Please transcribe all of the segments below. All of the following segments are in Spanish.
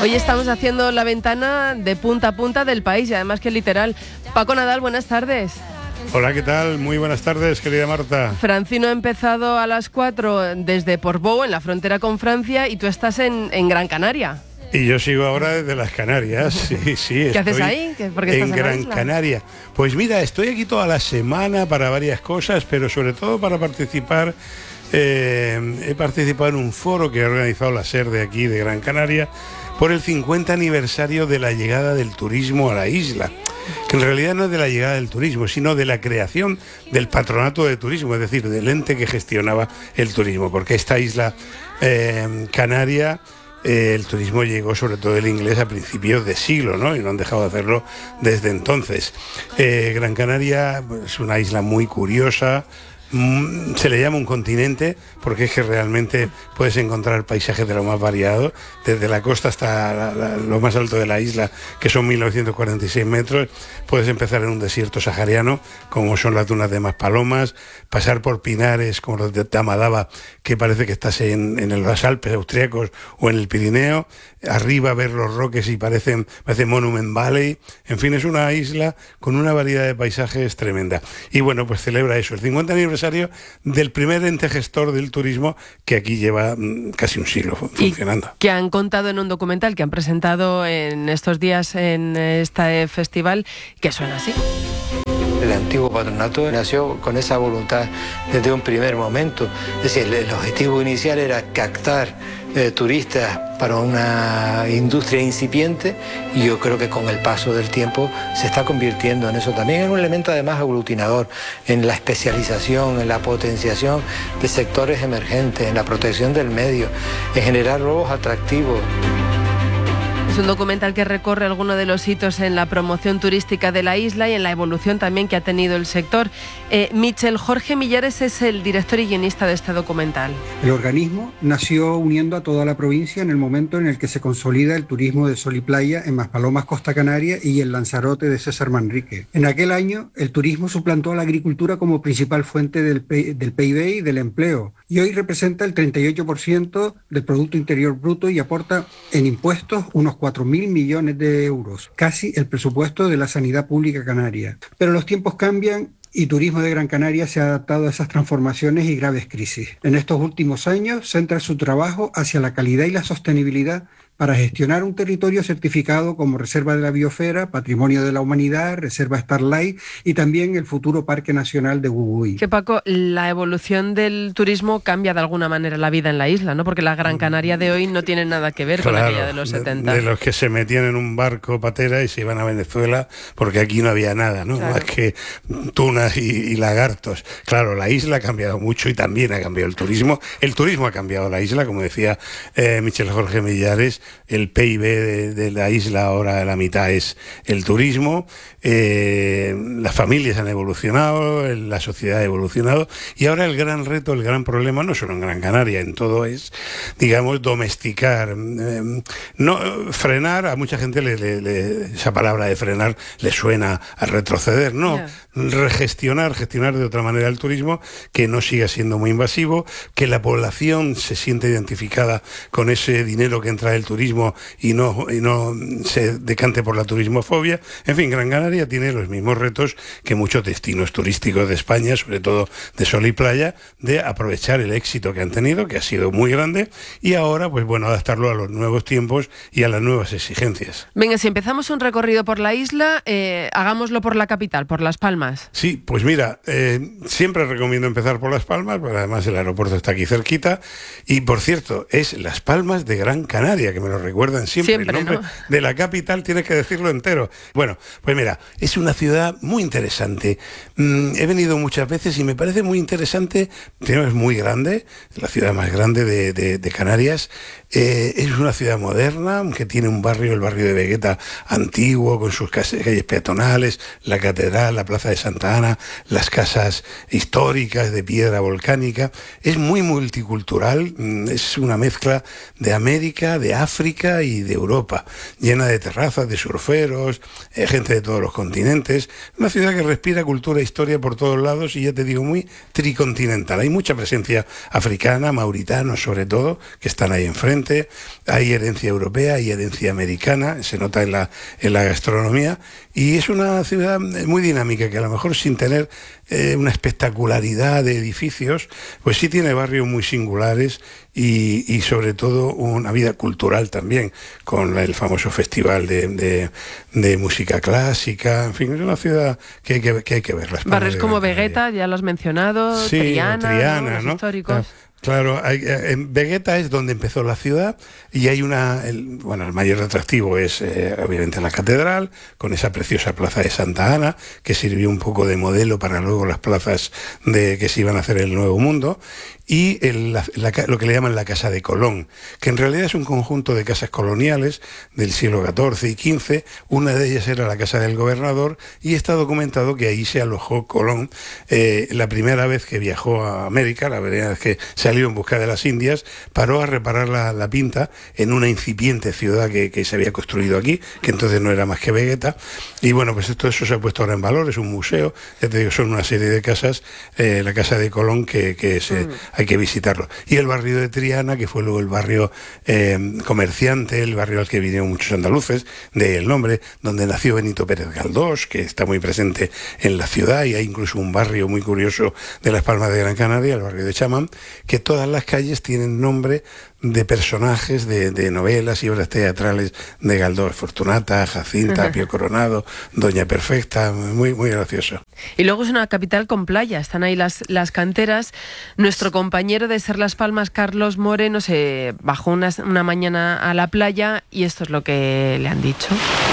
Hoy estamos haciendo la ventana de punta a punta del país y además que literal. Paco Nadal, buenas tardes. Hola, ¿qué tal? Muy buenas tardes, querida Marta. Francino ha empezado a las 4 desde Portbou, en la frontera con Francia, y tú estás en Gran Canaria. Y yo sigo ahora desde las Canarias, sí. ¿Qué haces ahí? ¿Por qué estás en Gran Canaria? Pues mira, estoy aquí toda la semana para varias cosas, pero sobre todo para participar. He participado en un foro que ha organizado la SER de aquí, de Gran Canaria, por el 50 aniversario de la llegada del turismo a la isla. Que en realidad no es de la llegada del turismo, sino de la creación del patronato de turismo, es decir, del ente que gestionaba el turismo, porque esta isla canaria... el turismo llegó, sobre todo el inglés, a principios de siglo, ¿no? Y no han dejado de hacerlo desde entonces. Gran Canaria es una isla muy curiosa. Se le llama un continente porque es que realmente puedes encontrar paisajes de lo más variado, desde la costa hasta lo más alto de la isla, que son 1946 metros. Puedes empezar en un desierto sahariano, como son las dunas de Maspalomas, pasar por pinares como los de Tamadaba, que parece que estás en los Alpes austriacos o en el Pirineo, arriba ver los roques y parece Monument Valley. En fin, es una isla con una variedad de paisajes tremenda. Y bueno, pues celebra eso, el 50 aniversario del primer ente gestor del turismo, que aquí lleva casi un siglo funcionando. Y que han contado en un documental que han presentado en estos días en este festival, que suena así. El antiguo patronato nació con esa voluntad desde un primer momento. Es decir, el objetivo inicial era captar turistas para una industria incipiente, y yo creo que con el paso del tiempo se está convirtiendo en eso también, en un elemento además aglutinador, en la especialización, en la potenciación de sectores emergentes, en la protección del medio, en generar nuevos atractivos. Es un documental que recorre algunos de los hitos en la promoción turística de la isla y en la evolución también que ha tenido el sector. Michel Jorge Millares es el director y guionista de este documental. El organismo nació uniendo a toda la provincia en el momento en el que se consolida el turismo de sol y playa en Maspalomas, Costa Canaria, y en Lanzarote de César Manrique. En aquel año, el turismo suplantó a la agricultura como principal fuente del PIB y del empleo, y hoy representa el 38% del Producto Interior Bruto y aporta en impuestos unos 4.000 millones de euros, casi el presupuesto de la sanidad pública canaria. Pero los tiempos cambian y Turismo de Gran Canaria se ha adaptado a esas transformaciones y graves crisis. En estos últimos años centra su trabajo hacia la calidad y la sostenibilidad para gestionar un territorio certificado como Reserva de la Biosfera, Patrimonio de la Humanidad, Reserva Starlight y también el futuro Parque Nacional de Gugui. Que Paco, la evolución del turismo cambia de alguna manera la vida en la isla, ¿no? Porque la Gran Canaria de hoy no tiene nada que ver con aquella de los 70. De los que se metían en un barco patera y se iban a Venezuela porque aquí no había nada, ¿no? Claro. Más que tunas y lagartos. Claro, la isla ha cambiado mucho y también ha cambiado el turismo. El turismo ha cambiado la isla, como decía Michel Jorge Millares. El PIB de la isla ahora la mitad es el turismo. Las familias han evolucionado, la sociedad ha evolucionado, y ahora el gran reto, el gran problema, no solo en Gran Canaria, en todo, es, digamos, domesticar, no frenar. A mucha gente esa palabra de frenar le suena a retroceder, no, gestionar de otra manera el turismo, que no siga siendo muy invasivo, que la población se siente identificada con ese dinero que entra del turismo y no se decante por la turismofobia. En fin, Gran Canaria tiene los mismos retos que muchos destinos turísticos de España, sobre todo de sol y playa, de aprovechar el éxito que han tenido, que ha sido muy grande, y ahora, pues bueno, adaptarlo a los nuevos tiempos y a las nuevas exigencias. Venga, si empezamos un recorrido por la isla, hagámoslo por la capital, por Las Palmas. Sí, pues mira, siempre recomiendo empezar por Las Palmas, porque además el aeropuerto está aquí cerquita, y por cierto, es Las Palmas de Gran Canaria, que me lo recuerdan siempre. El nombre, ¿no?, de la capital tienes que decirlo entero. Bueno, pues mira, es una ciudad muy interesante. He venido muchas veces y me parece muy interesante. Primero, es muy grande, es la ciudad más grande de Canarias. Es una ciudad moderna, que tiene un barrio, el barrio de Vegueta antiguo, con sus calles peatonales, la catedral, la plaza de Santa Ana, las casas históricas de piedra volcánica. Es muy multicultural, es una mezcla de América, de África, África y de Europa, llena de terrazas, de surferos, gente de todos los continentes. Una ciudad que respira cultura e historia por todos lados y ya te digo, muy tricontinental. Hay mucha presencia africana, mauritanos sobre todo, que están ahí enfrente. Hay herencia europea, hay herencia americana, se nota en la gastronomía. Y es una ciudad muy dinámica que a lo mejor sin tener una espectacularidad de edificios, pues sí tiene barrios muy singulares y sobre todo una vida cultural también, con el famoso festival de música clásica. En fin, es una ciudad que hay que ver. Barrios como Vegueta, ya lo has mencionado, sí, Triana, ¿no? Los históricos. Claro, en Vegueta es donde empezó la ciudad y hay el mayor atractivo es obviamente la catedral, con esa preciosa plaza de Santa Ana, que sirvió un poco de modelo para luego las plazas que se iban a hacer en el Nuevo Mundo, y lo que le llaman la Casa de Colón, que en realidad es un conjunto de casas coloniales del siglo XIV y XV. Una de ellas era la Casa del Gobernador y está documentado que ahí se alojó Colón la primera vez que viajó a América, la primera vez que salió en busca de las Indias, paró a reparar la pinta en una incipiente ciudad que se había construido aquí, que entonces no era más que Vegueta. Y bueno, pues todo eso se ha puesto ahora en valor, es un museo, ya te digo, son una serie de casas, la Casa de Colón hay que visitarlo. Y el barrio de Triana, que fue luego el barrio comerciante, el barrio al que vinieron muchos andaluces, de el nombre, donde nació Benito Pérez Galdós, que está muy presente en la ciudad, y hay incluso un barrio muy curioso de Las Palmas de Gran Canaria, el barrio de Chamán, que todas las calles tienen nombre de personajes de novelas y obras teatrales de Galdós: Fortunata, Jacinta, Pío Coronado, Doña Perfecta, muy, muy gracioso. Y luego es una capital con playa, están ahí las canteras. Nuestro compañero de Ser Las Palmas, Carlos Moreno, se bajó una mañana a la playa y esto es lo que le han dicho.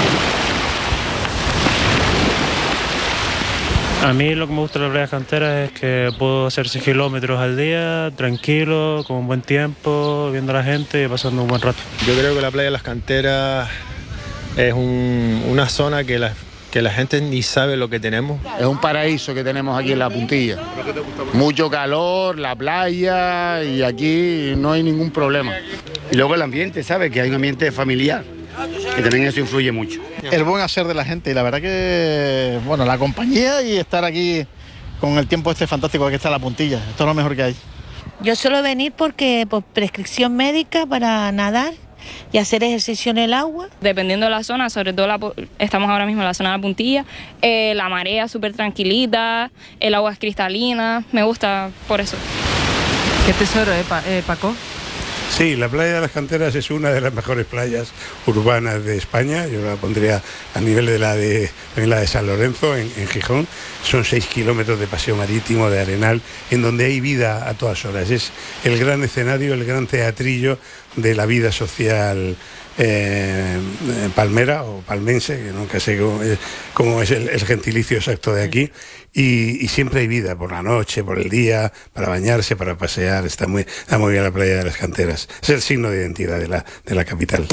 A mí lo que me gusta de las playas canteras es que puedo hacer 6 kilómetros al día, tranquilo, con un buen tiempo, viendo a la gente y pasando un buen rato. Yo creo que la playa de las canteras es una zona que la gente ni sabe lo que tenemos. Es un paraíso que tenemos aquí en la Puntilla. Mucho calor, la playa, y aquí no hay ningún problema. Y luego el ambiente, ¿sabes? Que hay un ambiente familiar, que también eso influye mucho. El buen hacer de la gente y la verdad que, bueno, la compañía y estar aquí con el tiempo fantástico que está en la Puntilla. Esto es lo mejor que hay. Yo suelo venir por prescripción médica para nadar y hacer ejercicio en el agua. Dependiendo de la zona, sobre todo estamos ahora mismo en la zona de la Puntilla, la marea súper tranquilita, el agua es cristalina, me gusta por eso. Qué tesoro, Paco. Sí, la playa de las Canteras es una de las mejores playas urbanas de España. Yo la pondría a nivel de la de San Lorenzo, en Gijón. Son 6 kilómetros de paseo marítimo, de arenal, en donde hay vida a todas horas. Es el gran escenario, el gran teatrillo de la vida social palmera o palmense, que nunca sé cómo es el gentilicio exacto de aquí, y siempre hay vida por la noche, por el día, para bañarse, para pasear. Está muy bien la playa de las Canteras. Es el signo de identidad de la capital.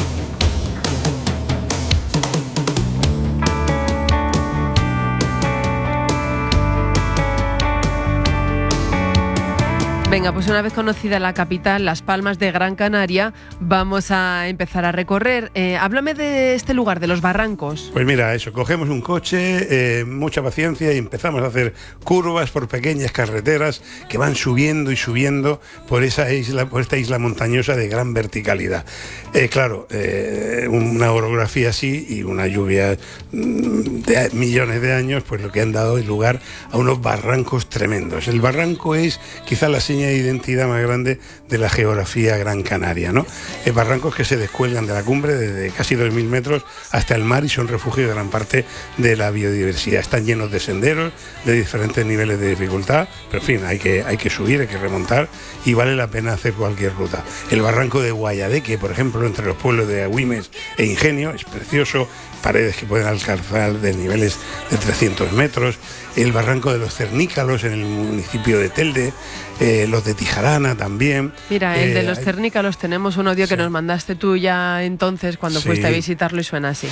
Venga, pues una vez conocida la capital, Las Palmas de Gran Canaria, vamos a empezar a recorrer. Háblame de este lugar, de los barrancos. Pues mira, eso, cogemos un coche, mucha paciencia, y empezamos a hacer curvas por pequeñas carreteras que van subiendo y subiendo por esta isla montañosa de gran verticalidad. Claro, una orografía así y una lluvia de millones de años, pues lo que han dado es lugar a unos barrancos tremendos. El barranco es quizá la seña de identidad más grande de la geografía gran canaria, ¿no? Barrancos que se descuelgan de la cumbre desde casi 2.000 metros hasta el mar y son refugio de gran parte de la biodiversidad. Están llenos de senderos de diferentes niveles de dificultad, pero en fin, hay que subir, hay que remontar y vale la pena hacer cualquier ruta. El barranco de Guayadeque, por ejemplo, entre los pueblos de Agüimes e Ingenio, es precioso, paredes que pueden alcanzar de niveles de 300 metros. El barranco de los Cernícalos en el municipio de Telde, los de Tijarana también. Mira, el de los Cernícalos tenemos un audio que nos mandaste tú ya entonces cuando fuiste a visitarlo y suena así.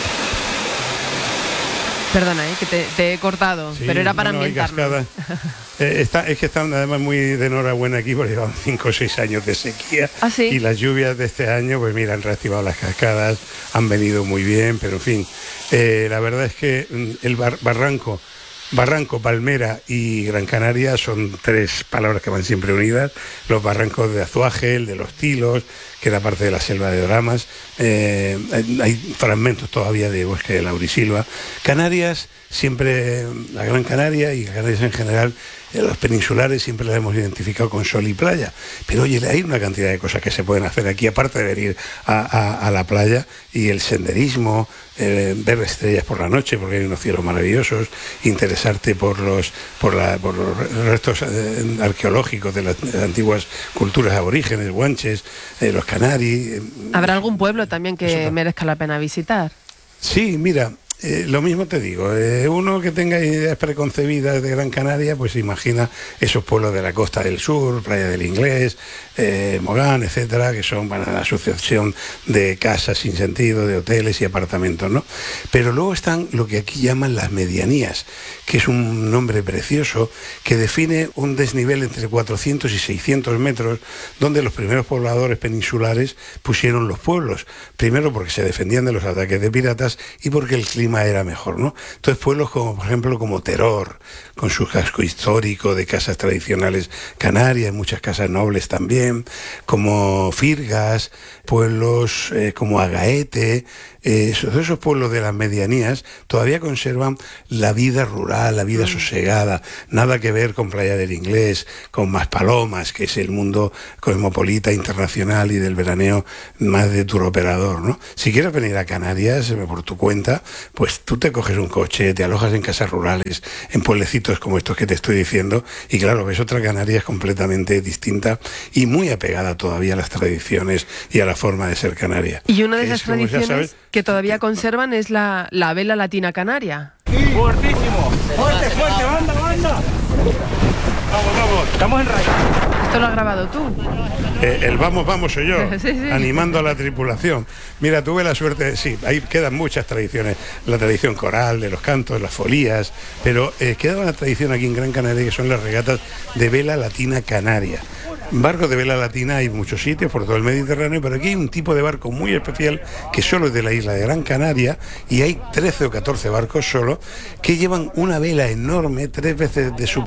Perdona, que te he cortado, pero era para ambientarlo. Es que están además muy de enhorabuena aquí porque llevan 5 o 6 años de sequía. ¿Ah, sí? Y las lluvias de este año, pues mira, han reactivado las cascadas, han venido muy bien, pero en fin, la verdad es que el Barranco, Palmera y Gran Canaria son 3 palabras que van siempre unidas. Los barrancos de Azuaje, el de los Tilos, que era parte de la selva de Oramas, hay fragmentos todavía de bosque de laurisilva. Canarias, siempre, la Gran Canaria y Canarias en general, los peninsulares siempre las hemos identificado con sol y playa, pero oye, hay una cantidad de cosas que se pueden hacer aquí, aparte de venir a la playa, y el senderismo, ver estrellas por la noche, porque hay unos cielos maravillosos, interesarte por los restos arqueológicos de las antiguas culturas aborígenes, guanches, los canaris. ¿Habrá algún pueblo también que merezca la pena visitar? Sí, mira, lo mismo te digo, uno que tenga ideas preconcebidas de Gran Canaria, pues imagina esos pueblos de la costa del sur, Playa del Inglés, Mogán, etcétera, que son la sucesión de casas sin sentido, de hoteles y apartamentos, ¿no? Pero luego están lo que aquí llaman las medianías, que es un nombre precioso que define un desnivel entre 400 y 600 metros, donde los primeros pobladores peninsulares pusieron los pueblos, primero porque se defendían de los ataques de piratas y porque el clima era mejor, ¿no? Entonces pueblos como, por ejemplo, como Teror, con su casco histórico de casas tradicionales canarias, muchas casas nobles también, como Firgas, pueblos como Agaete, esos pueblos de las medianías todavía conservan la vida rural, la vida sosegada, nada que ver con Playa del Inglés, con Maspalomas, que es el mundo cosmopolita internacional y del veraneo más de turoperador, ¿no? Si quieres venir a Canarias por tu cuenta, pues tú te coges un coche, te alojas en casas rurales, en pueblecitos como estos que te estoy diciendo, y claro, ves otra Canarias completamente distinta y muy apegada todavía a las tradiciones y a la forma de ser canaria. Y una de esas tradiciones que todavía conservan es la vela latina canaria. Fuertísimo, fuerte, banda. Vamos, estamos en rayo. ¿Esto lo has grabado tú? El vamos soy yo, sí. animando a la tripulación. Mira, tuve la suerte, sí, ahí quedan muchas tradiciones, la tradición coral, de los cantos, las folías, pero queda una tradición aquí en Gran Canaria que son las regatas de vela latina canaria. Barcos de vela latina hay muchos sitios por todo el Mediterráneo, pero aquí hay un tipo de barco muy especial que solo es de la isla de Gran Canaria, y hay 13 o 14 barcos solo que llevan una vela enorme, 3 veces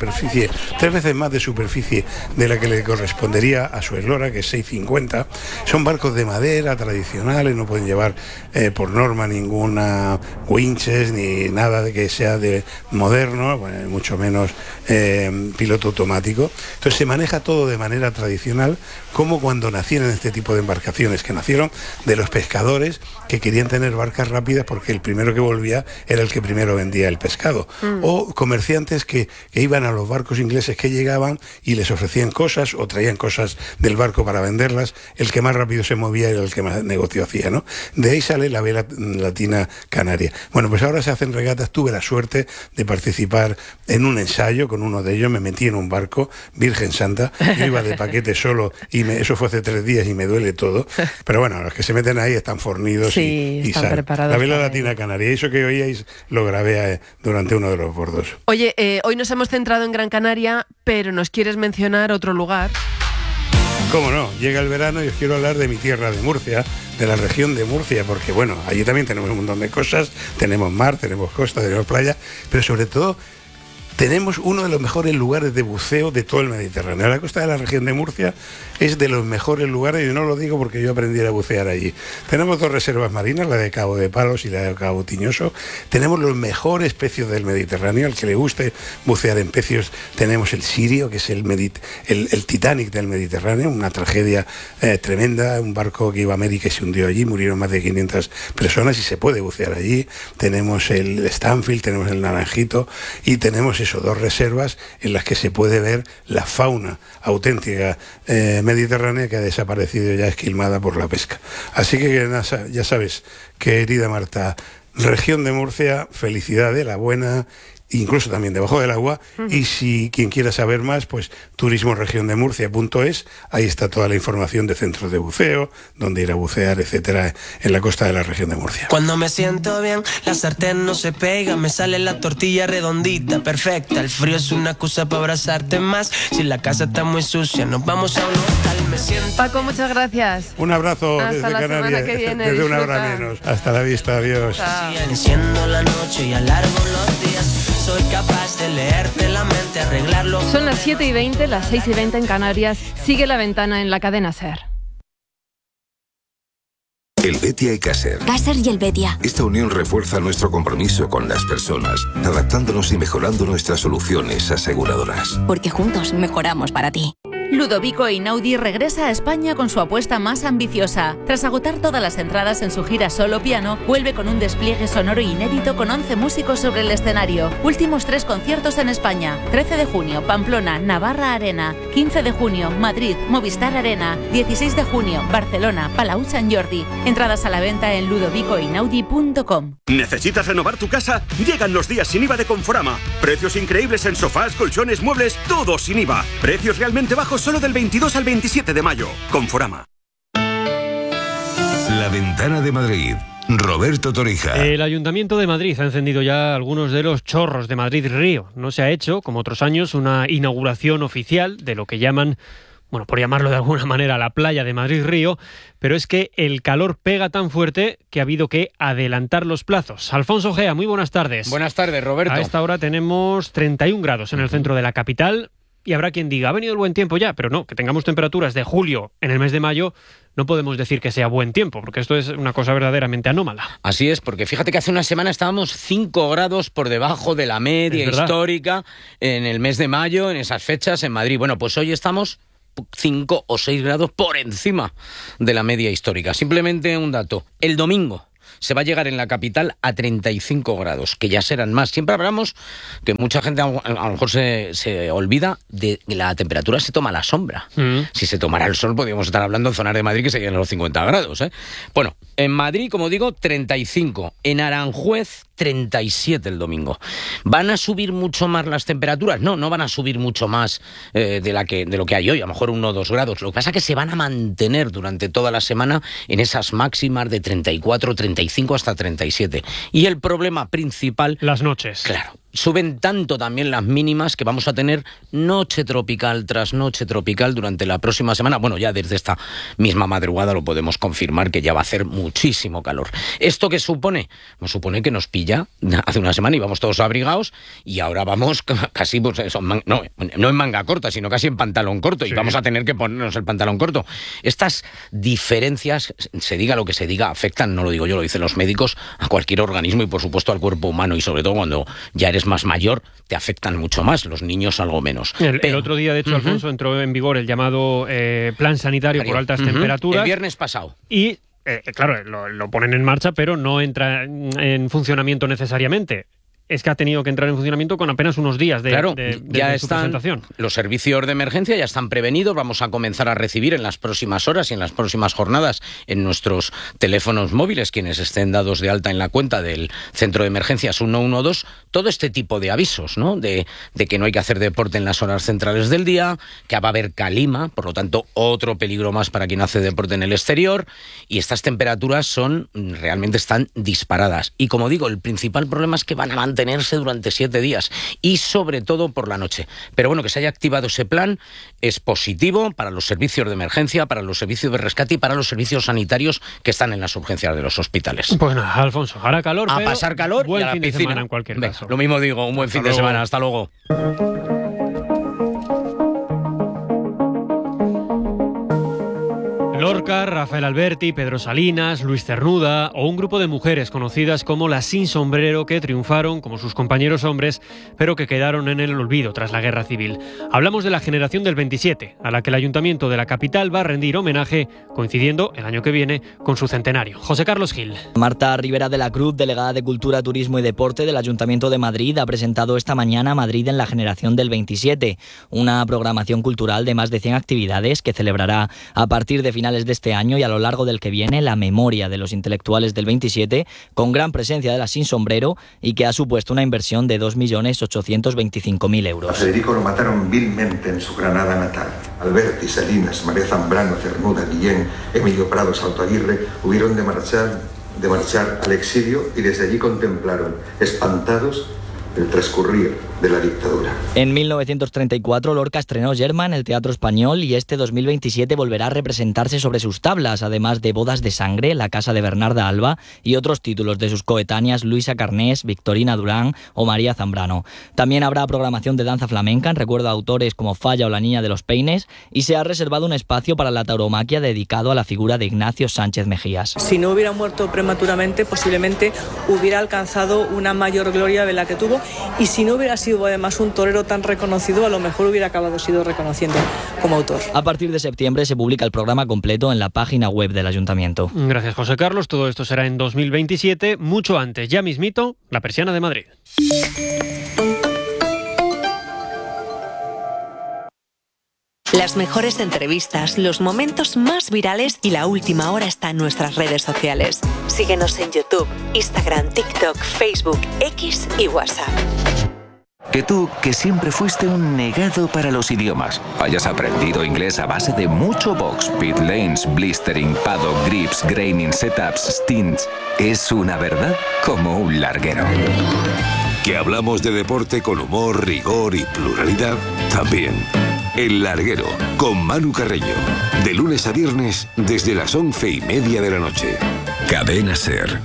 más de superficie de la que le correspondería a su eslora, que es 6,50. Son barcos de madera tradicionales, no pueden llevar por norma ninguna winches ni nada de que sea de moderno, bueno, mucho menos piloto automático. Entonces se maneja todo de manera tradicional, como cuando nacieron este tipo de embarcaciones, que nacieron de los pescadores que querían tener barcas rápidas porque el primero que volvía era el que primero vendía el pescado, o comerciantes que iban a los barcos ingleses que llegaban y les ofrecían cosas o traían cosas del barco para venderlas. El que más rápido se movía era el que más negocio hacía, ¿no? De ahí sale la vela latina canaria. Bueno, pues ahora se hacen regatas. Tuve la suerte de participar en un ensayo con uno de ellos, me metí en un barco, Virgen Santa, yo iba de paquete solo y eso fue hace 3 días y me duele todo, pero bueno, los que se meten ahí están fornidos y están salen. preparados. La vela latina canaria, eso que oíais lo grabé durante uno de los bordos. Oye, hoy nos hemos centrado en Gran Canaria, pero ¿nos quieres mencionar otro lugar? Cómo no, llega el verano y os quiero hablar de mi tierra, de Murcia, de la región de Murcia, porque bueno, allí también tenemos un montón de cosas, tenemos mar, tenemos costa, tenemos playa, pero sobre todo tenemos uno de los mejores lugares de buceo de todo el Mediterráneo. La costa de la región de Murcia es de los mejores lugares, y no lo digo porque yo aprendí a bucear allí. Tenemos 2 reservas marinas, la de Cabo de Palos y la de Cabo Tiñoso. Tenemos los mejores pecios del Mediterráneo. Al que le guste bucear en pecios, tenemos el Sirio, que es el Titanic del Mediterráneo, una tragedia tremenda, un barco que iba a América y se hundió allí, murieron más de 500 personas y se puede bucear allí. Tenemos el Stanfield, tenemos el Naranjito y tenemos 2 reservas en las que se puede ver la fauna auténtica mediterránea, que ha desaparecido ya esquilmada por la pesca. Así que ya sabes, querida Marta, región de Murcia, felicidades, la buena, incluso también debajo del agua, y si quien quiera saber más, pues turismoregiondemurcia.es, ahí está toda la información de centros de buceo, dónde ir a bucear, etcétera, en la costa de la región de Murcia. Cuando me siento bien, la sartén no se pega, me sale la tortilla redondita, perfecta, el frío es una excusa para abrazarte más, si la casa está muy sucia, nos vamos a un hotel, me siento... Paco, muchas gracias. Un abrazo hasta desde la Canarias, semana que viene, desde una disfruta. hora menos. Hasta la vista, adiós. Enciendo la noche y alargo los días, soy capaz de leerte la mente, arreglarlo. Son las 7:20, las 6:20 en Canarias. Sigue La Ventana en la cadena SER. Helvetia y Caser. Caser y Helvetia. Esta unión refuerza nuestro compromiso con las personas, adaptándonos y mejorando nuestras soluciones aseguradoras. Porque juntos mejoramos para ti. Ludovico Einaudi regresa a España con su apuesta más ambiciosa. Tras agotar todas las entradas en su gira solo piano, vuelve con un despliegue sonoro inédito con 11 músicos sobre el escenario. Últimos 3 conciertos en España. 13 de junio, Pamplona, Navarra Arena. 15 de junio, Madrid, Movistar Arena. 16 de junio, Barcelona, Palau Sant Jordi. Entradas a la venta en ludovicoeinaudi.com. ¿Necesitas renovar tu casa? Llegan los días sin IVA de Conforama. Precios increíbles en sofás, colchones, muebles, todo sin IVA. Precios realmente bajos solo del 22 al 27 de mayo. Conforama. La Ventana de Madrid. Roberto Torija. El Ayuntamiento de Madrid ha encendido ya algunos de los chorros de Madrid Río. No se ha hecho, como otros años, una inauguración oficial de lo que llaman, bueno, por llamarlo de alguna manera, la playa de Madrid Río, pero es que el calor pega tan fuerte que ha habido que adelantar los plazos. Alfonso Gea, muy buenas tardes. Buenas tardes, Roberto. A esta hora tenemos 31 grados en el centro de la capital. Y habrá quien diga, ha venido el buen tiempo ya, pero no, que tengamos temperaturas de julio en el mes de mayo, no podemos decir que sea buen tiempo, porque esto es una cosa verdaderamente anómala. Así es, porque fíjate que hace una semana estábamos 5 grados por debajo de la media histórica en el mes de mayo, en esas fechas en Madrid. Bueno, pues hoy estamos 5 o 6 grados por encima de la media histórica. Simplemente un dato, el domingo se va a llegar en la capital a 35 grados, que ya serán más. Siempre hablamos que mucha gente a lo mejor se olvida de que la temperatura se toma a la sombra. Si se tomara el sol, podríamos estar hablando en zonas de Madrid que serían los 50 grados, ¿eh? Bueno, en Madrid, como digo, 35. En Aranjuez, 37 el domingo. ¿Van a subir mucho más las temperaturas? No, no van a subir mucho más de lo que hay hoy, a lo mejor 1 o 2 grados. Lo que pasa es que se van a mantener durante toda la semana en esas máximas de 34, 35 hasta 37. Y el problema principal... Las noches. Claro. Suben tanto también las mínimas que vamos a tener noche tropical tras noche tropical durante la próxima semana. Bueno, ya desde esta misma madrugada lo podemos confirmar que ya va a hacer muchísimo calor. ¿Esto qué supone? Nos supone que nos pilla hace una semana y vamos todos abrigados y ahora vamos casi, pues eso, no en manga corta, sino casi en pantalón corto, sí. Y vamos a tener que ponernos el pantalón corto. Estas diferencias, se diga lo que se diga, afectan, no lo digo yo, lo dicen los médicos, a cualquier organismo y por supuesto al cuerpo humano, y sobre todo cuando ya eres más mayor, te afectan mucho más, los niños algo menos. El otro día, de hecho, Alfonso, entró en vigor el llamado plan sanitario por altas temperaturas. El viernes pasado. Y, claro, lo ponen en marcha, pero no entra en funcionamiento necesariamente. Es que ha tenido que entrar en funcionamiento con apenas unos días de su presentación. Los servicios de emergencia ya están prevenidos. Vamos a comenzar a recibir en las próximas horas y en las próximas jornadas en nuestros teléfonos móviles, quienes estén dados de alta en la cuenta del centro de emergencias 112, todo este tipo de avisos, ¿no? De que no hay que hacer deporte en las horas centrales del día, que va a haber calima, por lo tanto otro peligro más para quien hace deporte en el exterior, y estas temperaturas realmente están disparadas. Y como digo, el principal problema es que van a mantenerse durante 7 días y sobre todo por la noche. Pero bueno, que se haya activado ese plan es positivo para los servicios de emergencia, para los servicios de rescate y para los servicios sanitarios que están en las urgencias de los hospitales. Pues nada, Alfonso, hará calor, a pasar calor buen y a la fin de piscina semana en cualquier caso. Lo mismo digo, un buen fin de semana. Hasta luego. Lorca, Rafael Alberti, Pedro Salinas, Luis Cernuda o un grupo de mujeres conocidas como las sin sombrero que triunfaron como sus compañeros hombres, pero que quedaron en el olvido tras la guerra civil. Hablamos de la generación del 27, a la que el Ayuntamiento de la capital va a rendir homenaje, coincidiendo el año que viene con su centenario. José Carlos Gil. Marta Rivera de la Cruz, delegada de Cultura, Turismo y Deporte del Ayuntamiento de Madrid, ha presentado esta mañana Madrid en la generación del 27, una programación cultural de más de 100 actividades que celebrará a partir de finales de este este año y a lo largo del que viene la memoria de los intelectuales del 27, con gran presencia de las sin sombrero y que ha supuesto una inversión de 2.825.000 euros. A Federico lo mataron vilmente en su Granada natal. Alberti, Salinas, María Zambrano, Cernuda, Guillén, Emilio Prado, Salto Aguirre hubieron de marchar al exilio y desde allí contemplaron, espantados, el transcurrir de la dictadura. En 1934 Lorca estrenó Germán en el Teatro Español y este 2027 volverá a representarse sobre sus tablas, además de Bodas de Sangre, La Casa de Bernarda Alba y otros títulos de sus coetáneas Luisa Carnés, Victorina Durán o María Zambrano. También habrá programación de danza flamenca en recuerdo a autores como Falla o La Niña de los Peines y se ha reservado un espacio para la tauromaquia dedicado a la figura de Ignacio Sánchez Mejías. Si no hubiera muerto prematuramente, posiblemente hubiera alcanzado una mayor gloria de la que tuvo, y si no hubiera sido además un torero tan reconocido, a lo mejor hubiera acabado siendo reconociendo como autor. A partir de septiembre se publica el programa completo en la página web del Ayuntamiento. Gracias, José Carlos. Todo esto será en 2027, mucho antes, ya mismito, la Persiana de Madrid. Las mejores entrevistas, los momentos más virales y la última hora está en nuestras redes sociales. Síguenos en YouTube, Instagram, TikTok, Facebook, X y WhatsApp. Que tú, que siempre fuiste un negado para los idiomas, hayas aprendido inglés a base de mucho box, pit lanes, blistering, paddock, grips, graining, setups, stints, es una verdad como un larguero. Que hablamos de deporte con humor, rigor y pluralidad, también. El Larguero, con Manu Carreño. De lunes a viernes, desde las 11:30 de la noche. Cadena SER.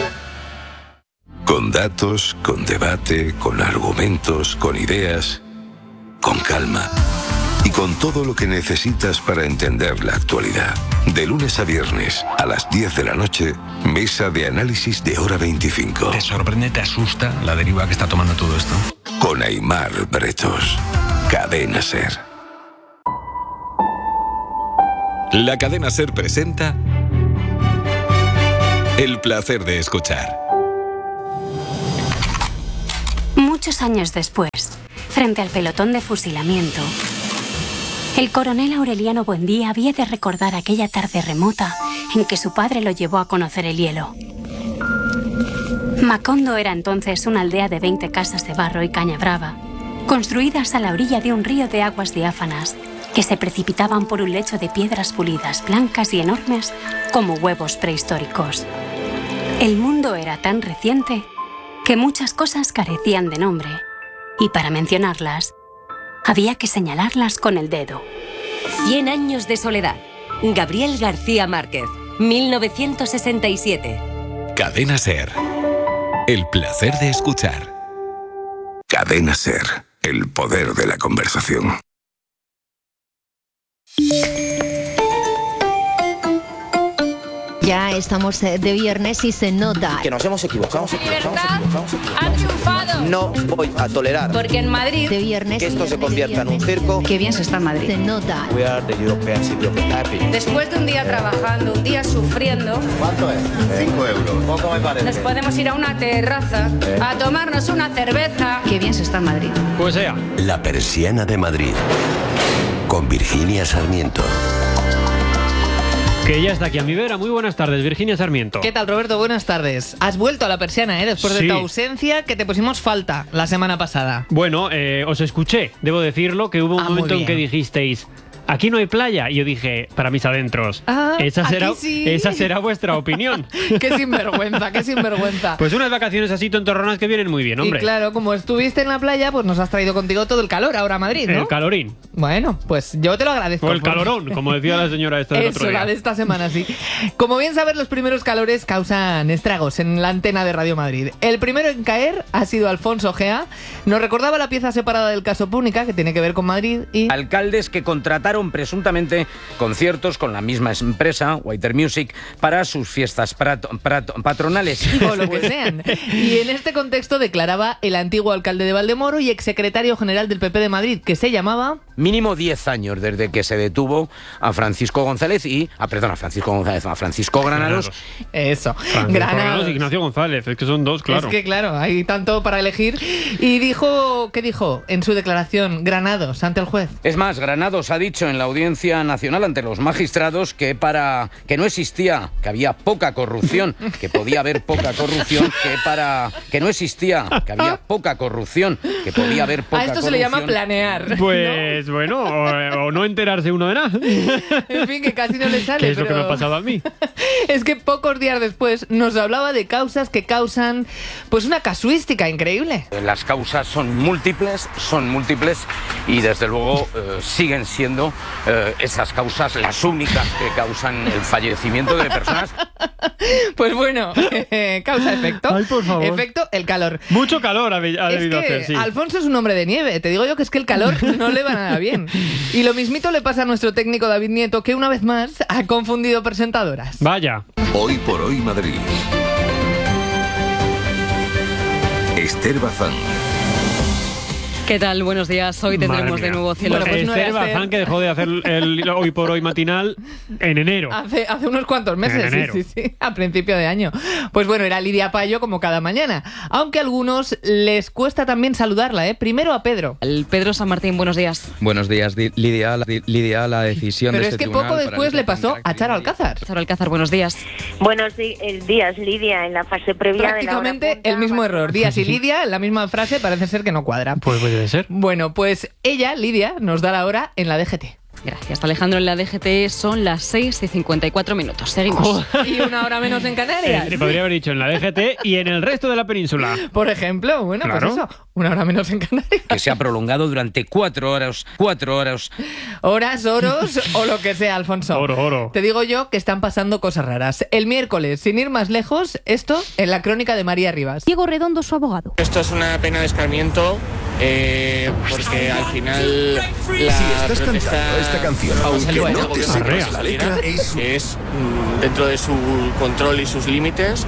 Con datos, con debate, con argumentos, con ideas, con calma. Y con todo lo que necesitas para entender la actualidad. De lunes a viernes, a las 10 de la noche, mesa de análisis de Hora 25. ¿Te sorprende, te asusta la deriva que está tomando todo esto? Con Aimar Bretos. Cadena SER. La Cadena SER presenta El placer de escuchar. Muchos años después, frente al pelotón de fusilamiento, el coronel Aureliano Buendía había de recordar aquella tarde remota en que su padre lo llevó a conocer el hielo. Macondo era entonces una aldea de 20 casas de barro y caña brava, construidas a la orilla de un río de aguas diáfanas que se precipitaban por un lecho de piedras pulidas, blancas y enormes como huevos prehistóricos. El mundo era tan reciente que muchas cosas carecían de nombre, y para mencionarlas, había que señalarlas con el dedo. 100 años de soledad. Gabriel García Márquez, 1967. Cadena SER. El placer de escuchar. Cadena SER. El poder de la conversación. Ya estamos de viernes y se nota. Que nos hemos equivocado. Ha triunfado. No voy a tolerar. Porque en Madrid, de viernes, que esto se convierta en un circo. Qué bien se está en Madrid. Se nota. We are the European City of Happiness. Después de un día trabajando, un día sufriendo. ¿Cuánto es? 5 euros. Poco me parece. Nos podemos ir a una terraza a tomarnos una cerveza. Qué bien se está en Madrid. Pues sea. La Persiana de Madrid. Con Virginia Sarmiento. Que ya está aquí a mi vera. Muy buenas tardes, Virginia Sarmiento. ¿Qué tal, Roberto? Buenas tardes. Has vuelto a la persiana, después de tu ausencia, que te pusimos falta la semana pasada. Bueno, os escuché, debo decirlo, que hubo un momento en que dijisteis: aquí no hay playa. Y yo dije, para mis adentros, esa será vuestra opinión. Qué sinvergüenza, qué sinvergüenza. Pues unas vacaciones así tontorronas que vienen muy bien, hombre. Y claro, como estuviste en la playa, pues nos has traído contigo todo el calor ahora a Madrid, ¿no? El calorín. Bueno, pues yo te lo agradezco. O el calorón, como decía la señora esta del otro día. Eso, la de esta semana, sí. Como bien sabes, los primeros calores causan estragos en la antena de Radio Madrid. El primero en caer ha sido Alfonso Gea. Nos recordaba la pieza separada del caso Púnica, que tiene que ver con Madrid y... Alcaldes que contrataron presuntamente conciertos con la misma empresa, Whiter Music, para sus fiestas patronales. O lo que sean. Y en este contexto declaraba el antiguo alcalde de Valdemoro y exsecretario general del PP de Madrid, que se llamaba... Mínimo 10 años desde que se detuvo a Francisco González a Francisco Granados. Eso, Granados y Ignacio González, es que son dos, claro. Es que claro, hay tanto para elegir. Y dijo, ¿qué dijo en su declaración Granados ante el juez? Es más, Granados ha dicho en la Audiencia Nacional ante los magistrados que no existía, que había poca corrupción, que podía haber poca corrupción, que no existía, que había poca corrupción, que podía haber poca corrupción. A esto se le llama planear. Pues ¿no? Bueno, o no enterarse uno de nada. En fin, que casi no le sale. ¿Qué es lo que me ha pasado a mí? Es que pocos días después nos hablaba de causas que causan pues una casuística increíble. Las causas son múltiples y desde luego siguen siendo esas causas las únicas que causan el fallecimiento de personas. Pues bueno, causa-efecto. Ay, por favor. Efecto, el calor. Mucho calor ha debido hacer, sí. Alfonso es un hombre de nieve. Te digo yo que es que el calor no le va nada bien. Y lo mismito le pasa a nuestro técnico David Nieto, que una vez más ha confundido presentadoras. Vaya. Hoy por hoy Madrid. Esther Bazán. ¿Qué tal? Buenos días. Hoy tendremos de nuevo cielo. Bueno, pues no Esther Bazán, que dejó de hacer el Hoy por Hoy matinal en enero. Hace unos cuantos meses, sí, a principio de año. Pues bueno, era Lidia Payo como cada mañana. Aunque a algunos les cuesta también saludarla, ¿eh? Primero a Pedro. El Pedro San Martín, buenos días. Buenos días, Lidia, la decisión Pero de es este que tribunal poco después le pasó a Charo Alcázar. Charo Alcázar, buenos días. Buenos días, Lidia, en la fase previa de la hora prácticamente el mismo error. Díaz y Lidia, en la misma frase, parece ser que no cuadra. Pues puede ser. Bueno, pues ella, Lidia, nos da la hora en la DGT. Gracias, Alejandro. En la DGT son las 6:54. Seguimos. Y una hora menos en Canarias. Podría haber dicho en la DGT y en el resto de la península. Por ejemplo, bueno, claro. Pues eso, una hora menos en Canarias. Que se ha prolongado durante 4 horas. 4 horas. Horas, oros o lo que sea, Alfonso. Oro. Te digo yo que están pasando cosas raras. El miércoles, sin ir más lejos, esto en la crónica de María Rivas. Diego Redondo, su abogado. Esto es una pena de escarmiento porque al final la si estás cantando esta canción, aunque no te sepas la letra, es dentro de su control y sus límites.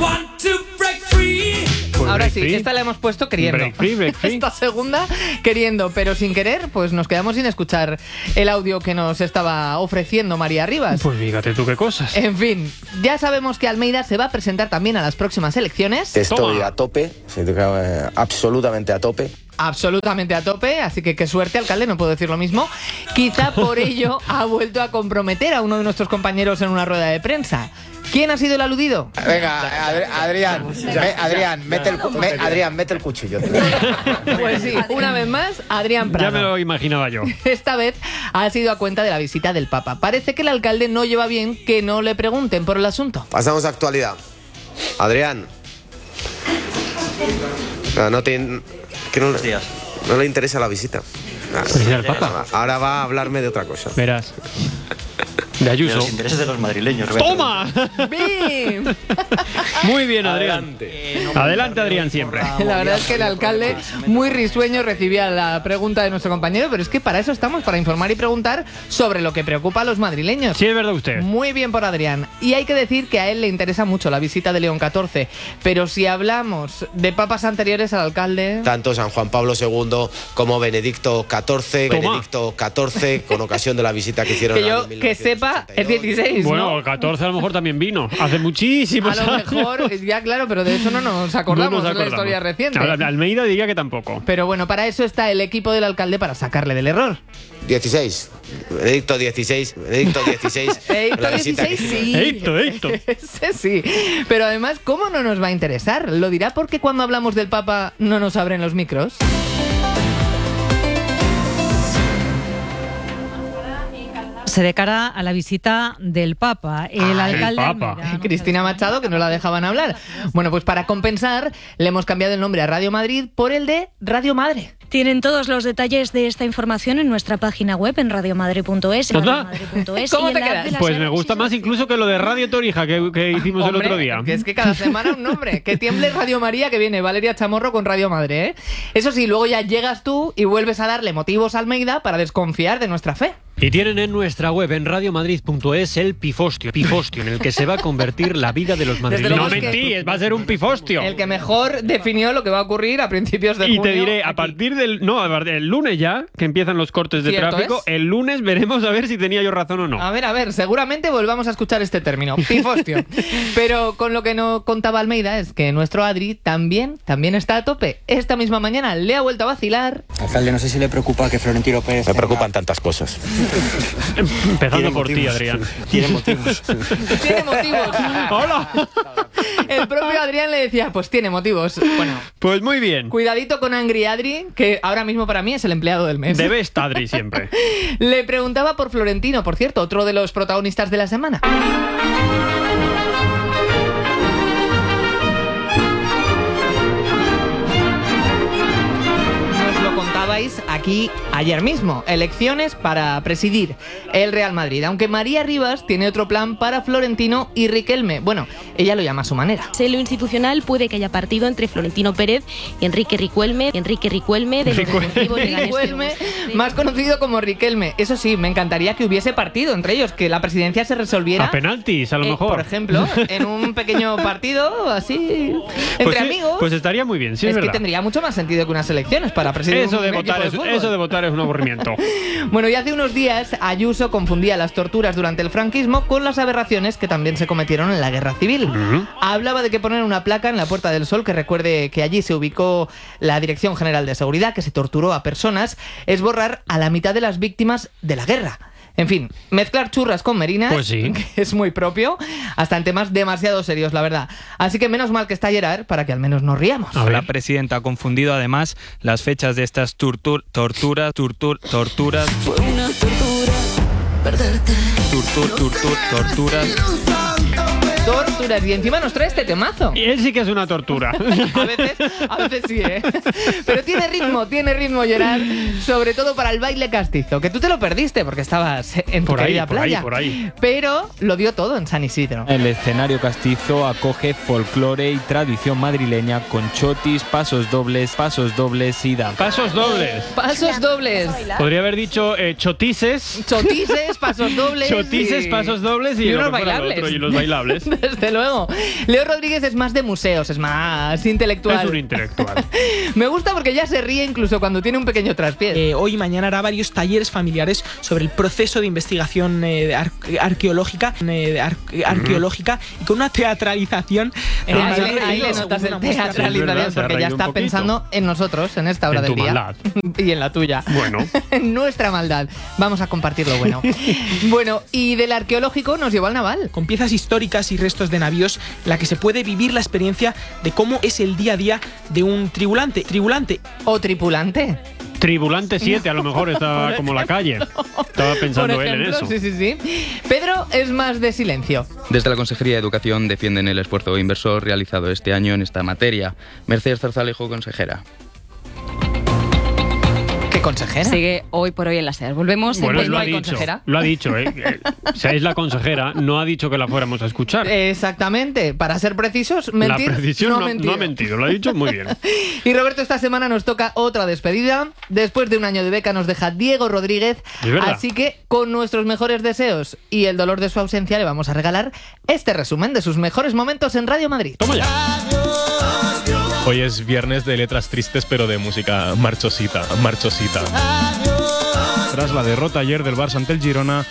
Ahora sí, esta la hemos puesto queriendo. Break free. Esta segunda queriendo, pero sin querer, pues nos quedamos sin escuchar el audio que nos estaba ofreciendo María Rivas. Pues fíjate tú qué cosas. En fin, ya sabemos que Almeida se va a presentar también a las próximas elecciones. Estoy a tope, absolutamente a tope. Absolutamente a tope, así que qué suerte, alcalde, no puedo decir lo mismo. Quizá por ello ha vuelto a comprometer a uno de nuestros compañeros en una rueda de prensa. ¿Quién ha sido el aludido? Venga, Adrián, mete el cuchillo. Pues sí, una vez más, Adrián Prado. Ya me lo imaginaba yo. Esta vez ha sido a cuenta de la visita del Papa. Parece que el alcalde no lleva bien que no le pregunten por el asunto. Pasamos a actualidad. Adrián. No le interesa la visita. ¿El Papa? Ahora va a hablarme de otra cosa. Verás. De Ayuso. De los intereses de los madrileños. ¡Toma! ¡Bim! Muy bien, Adrián. Adelante, Adrián, siempre. La verdad es que el alcalde, muy risueño, recibía la pregunta de nuestro compañero, pero es que para eso estamos, para informar y preguntar sobre lo que preocupa a los madrileños. Sí, es verdad usted. Muy bien por Adrián. Y hay que decir que a él le interesa mucho la visita de León XIV, pero si hablamos de papas anteriores al alcalde... Tanto San Juan Pablo II como Benedicto XIV. Toma. Benedicto XIV, con ocasión de la visita que hicieron que sepa, es 16, Bueno, ¿no? el 14 a lo mejor también vino. Hace muchísimos años. A lo mejor, ya claro, pero de eso no nos acordamos, de la historia reciente. Almeida diría que tampoco. Pero bueno, para eso está el equipo del alcalde, para sacarle del error. 16. Benedicto XVI. Benedicto XVI, sí. Edicto. Ese sí. Pero además, ¿cómo no nos va a interesar? ¿Lo dirá porque cuando hablamos del Papa no nos abren los micros? De cara a la visita del Papa, el alcalde Papa. Cristina Machado, que no la dejaban hablar. Bueno, pues para compensar le hemos cambiado el nombre a Radio Madrid por el de Radio Madre. Tienen todos los detalles de esta información en nuestra página web en radiomadre.es. ¿Cómo te quedas? Pues me gusta más incluso que lo de Radio Torija que hicimos el otro día. Que es que cada semana un nombre. Que tiemble Radio María, que viene Valeria Chamorro con Radio Madre, ¿eh? Eso sí, luego ya llegas tú y vuelves a darle motivos a Almeida para desconfiar de nuestra fe. Y tienen en nuestra web, en radiomadrid.es, el pifostio en el que se va a convertir la vida de los madrileños. No mentís, va a ser un pifostio. El que mejor definió lo que va a ocurrir a principios de junio. Y te diré, a partir del lunes ya, que empiezan los cortes de tráfico, el lunes veremos a ver si tenía yo razón o no. A ver, seguramente volvamos a escuchar este término, pifostio. Pero con lo que no contaba Almeida es que nuestro Adri también está a tope. Esta misma mañana le ha vuelto a vacilar. Alcalde, no sé si le preocupa que Florentino Pérez... Me preocupan tantas cosas. Empezando por ti, Adrián. Tiene motivos. Tiene motivos. ¡Hola! El propio Adrián le decía, pues tiene motivos. Bueno, pues muy bien. Cuidadito con Angry Adri, que ahora mismo para mí es el empleado del mes. Debe estar Adri siempre. Le preguntaba por Florentino, por cierto, otro de los protagonistas de la semana. Aquí ayer mismo, elecciones para presidir el Real Madrid, aunque María Rivas tiene otro plan para Florentino y Riquelme. Bueno, ella lo llama a su manera. En lo institucional puede que haya partido entre Florentino Pérez y Enrique Riquelme de los Deportivos Leganés. Riquelme, más conocido como Riquelme. Eso sí, me encantaría que hubiese partido entre ellos, que la presidencia se resolviera a penaltis, a lo mejor. Por ejemplo, en un pequeño partido así entre amigos. Pues estaría muy bien, sí, es que verdad. tendría mucho más sentido que unas elecciones para presidir eso un de equipo votar de fútbol. Eso de votar es un aburrimiento. Bueno, y hace unos días Ayuso confundía las torturas durante el franquismo con las aberraciones que también se cometieron en la Guerra Civil. Hablaba de que poner una placa en la Puerta del Sol que recuerde que allí se ubicó la Dirección General de Seguridad, que se torturó a personas, es borrar a la mitad de las víctimas de la guerra. En fin, mezclar churras con merinas, pues sí, que es muy propio, hasta en temas demasiado serios, la verdad. Así que menos mal que está Gerard para que al menos nos riamos. La presidenta ha confundido además las fechas de estas torturas. Fue una tortura perderte. Torturas, y encima nos trae este temazo. Y él sí que es una tortura. A veces sí, ¿eh? Pero tiene ritmo, Gerard, sobre todo para el baile castizo, que tú te lo perdiste porque estabas en tu querida playa. Por ahí. Pero lo dio todo en San Isidro. El escenario castizo acoge folclore y tradición madrileña con chotis, pasos dobles y danza. Pasos dobles. Pasos dobles. Podría haber dicho chotises. Chotises, pasos dobles. Chotises, pasos dobles y unos bailables. Y los bailables. Desde luego. Leo Rodríguez es más de museos, es más intelectual. Es un intelectual. Me gusta porque ya se ríe incluso cuando tiene un pequeño traspié. Hoy y mañana hará varios talleres familiares sobre el proceso de investigación arqueológica y con una teatralización. Ahí le notas el teatralización porque ya está pensando en nosotros en esta hora del día. Maldad. Y en la tuya. Bueno. En nuestra maldad. Vamos a compartir lo bueno. Bueno, y del arqueológico nos llevó al naval. Con piezas históricas y restos de navíos, la que se puede vivir la experiencia de cómo es el día a día de un tripulante. ¿O tripulante? Tribulante 7, a lo mejor estaba como la calle. Estaba pensando él en eso. Sí. Pedro es más de silencio. Desde la Consejería de Educación defienden el esfuerzo inversor realizado este año en esta materia. Mercedes Zarzalejo, consejera. ¿Qué consejera? Sigue hoy por hoy en la SER. Volvemos. Bueno, ¿No hay consejera? Lo ha dicho, O sea, es la consejera, no ha dicho que la fuéramos a escuchar. Exactamente. Para ser precisos, mentir. La precisión no ha mentido, lo ha dicho muy bien. Y Roberto, esta semana nos toca otra despedida. Después de un año de beca nos deja Diego Rodríguez. Así que con nuestros mejores deseos y el dolor de su ausencia le vamos a regalar este resumen de sus mejores momentos en Radio Madrid. ¡Toma ya! Hoy es viernes de letras tristes, pero de música marchosita. Tras la derrota ayer del Barça ante el Girona...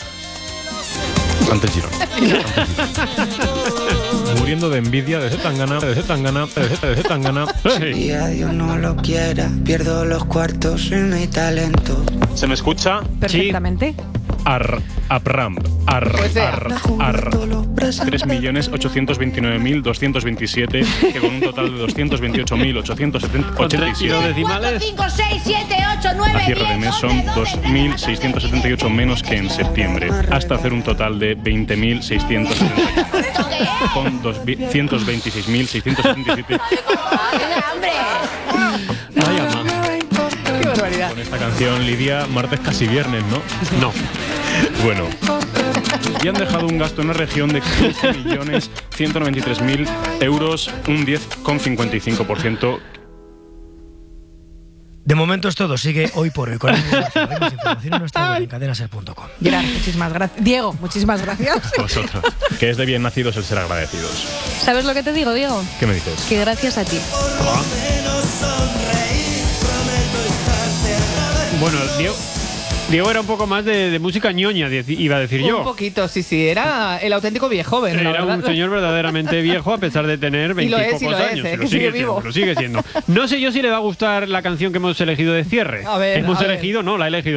Muriendo de envidia, de Zetangana. Si Dios no lo quiera, pierdo los cuartos en mi talento. ¿Se me escucha? Perfectamente. Apram. 3.829.227, que con un total de 228.887 decimales. 5, 6, 7, 8, 9, a cierre de mes son 2.678 menos que en septiembre, hasta hacer un total de 20.678, con 126.677. ¡Qué barbaridad! Con esta canción, Lidia, martes casi viernes, ¿no? No. Bueno. Y han dejado un gasto en la región de 15.193.000 euros, un 10,55%. De momento es todo. Sigue hoy por hoy con más información en nuestra web en cadenaser.com. Gerard, muchísimas gracias. Diego, muchísimas gracias. Vosotros, que es de bien nacidos el ser agradecidos. ¿Sabes lo que te digo, Diego? ¿Qué me dices? Que gracias a ti. Bueno, Diego era un poco más de música ñoña, iba a decir yo. Un poquito, sí. Era el auténtico viejoven. Era un señor verdaderamente viejo a pesar de tener 20 y pocos años. Lo sigue vivo. Lo sigue siendo. No sé yo si le va a gustar la canción que hemos elegido de cierre. A ver, la he elegido